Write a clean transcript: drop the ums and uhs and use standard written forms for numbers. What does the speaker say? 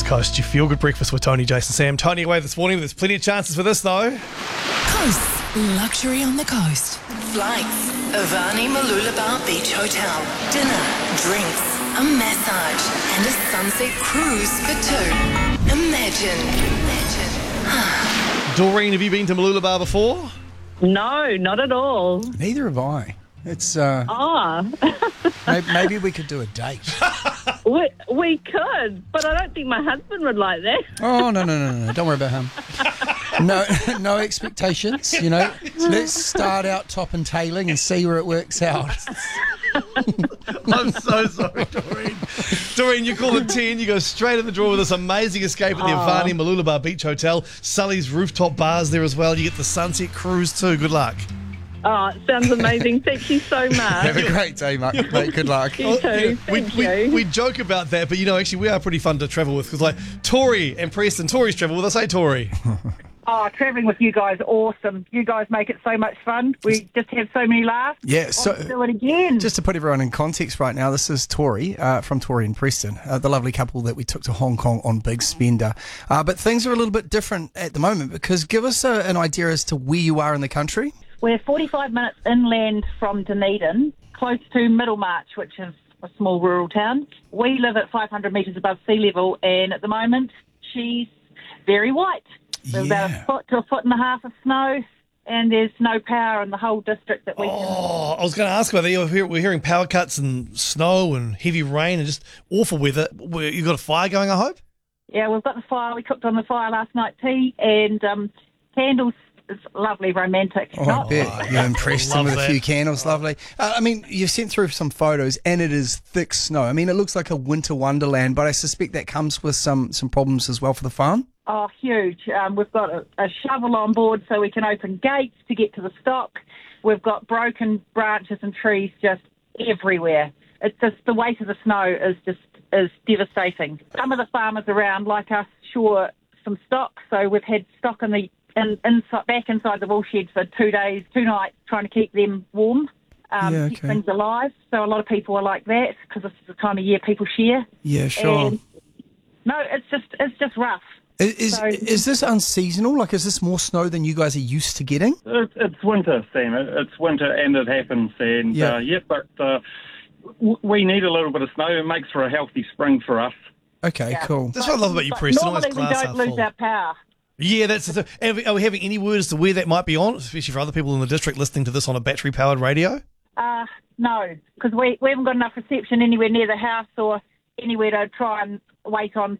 Coast, you feel good breakfast with Tony, Jason, Sam. Tony away this morning. There's plenty of chances for this though. Coast, luxury on the coast. Flights, Avani Mooloolaba Beach Hotel. Dinner, drinks, a massage, and a sunset cruise for two. Imagine. Doreen, have you been to Mooloolaba before? No, not at all. Neither have I. It's maybe we could do a date. We could, but I don't think my husband would like that. Oh no! Don't worry about him. No expectations. You know, let's start out top and tailing and see where it works out. I'm so sorry, Doreen. Doreen, you call it 10, you go straight in the draw with this amazing escape at the Avani Mooloolaba Beach Hotel. Sully's rooftop bars there as well. You get the sunset cruise too. Good luck. Oh, it sounds amazing. Thank you so much. Have a great day, mate. Good luck. You too. Thank you. We joke about that, but actually we are pretty fun to travel with because like Tori and Preston. Tori's travel with us. Hey, Tori. Oh, travelling with you guys, awesome. You guys make it so much fun. We just have so many laughs. Yeah, so Let's do it again. Just to put everyone in context right now, this is Tori from Tori and Preston, the lovely couple that we took to Hong Kong on Big Spender. But things are a little bit different at the moment because give us an idea as to where you are in the country. We're 45 minutes inland from Dunedin, close to Middlemarch, which is a small rural town. We live at 500 metres above sea level, and at the moment, she's very white. There's about a foot to a foot and a half of snow, and there's no power in the whole district that we can... Oh, I was going to ask about that. We're hearing power cuts and snow and heavy rain and just awful weather. You got a fire going, I hope? Yeah, we've got the fire. We cooked on the fire last night, tea, and candles. It's lovely, romantic. Oh, I bet. You're impressed them with a few candles. Lovely. I mean, you've sent through some photos and it is thick snow. I mean, it looks like a winter wonderland, but I suspect that comes with some problems as well for the farm. Oh, huge. We've got a shovel on board so we can open gates to get to the stock. We've got broken branches and trees just everywhere. It's just the weight of the snow is devastating. Some of the farmers around, like us, shore some stock, so we've had stock back inside the wool shed for 2 days, 2 nights, trying to keep them warm, keep things alive. So a lot of people are like that because this is the time of year people share. Yeah, sure. And, no, it's just rough. Is this unseasonal? Like, is this more snow than you guys are used to getting? It's winter, Sam. It's winter and it happens. And but we need a little bit of snow. It makes for a healthy spring for us. Okay, cool. That's what I love about you, Preston. Normally we don't lose our power. Yeah, are we having any word as to where that might be on, especially for other people in the district listening to this on a battery-powered radio? No, because we haven't got enough reception anywhere near the house or anywhere to try and wait on